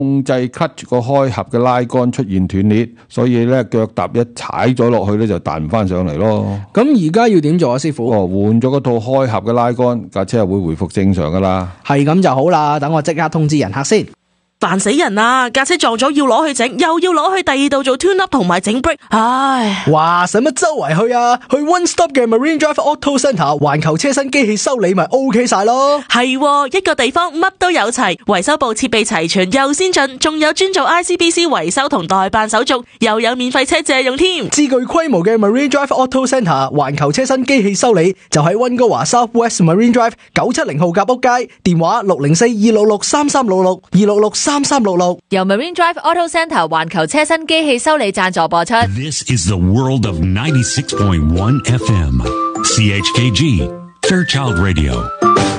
控制 clutch 個開合嘅拉桿出現斷裂，所以咧腳踏一踩咗落去咧就彈唔翻上嚟咯。 咁而家要點做啊，師傅？ 換咗嗰套開合嘅拉桿，架車係會回復正常噶啦。 係咁就好啦，等我即刻通知人客先。 煩死人啦！架車撞咗要攞去整，又要攞去第二度做 tune up 同埋整 brake， 唉！ 哇，使乜周圍去啊？去 One Stop 嘅 Marine Drive Auto Centre 環球車身機器修理咪 OK 晒咯。 係喎，一個地方乜都有齊，維修部設備齊全又先進，仲有專做 ICBC 維修同代辦手續，又有免費車借用添。 至具規模嘅 Marine Drive Auto Centre 環球車身機器修理就喺溫哥華 South West Marine Drive 970號夾屋街，電話604-266-3366 由 Marine Drive Auto Centre 環球車身機器修理贊助播出。 This is the world of 96.1 FM CHKG Fairchild Radio.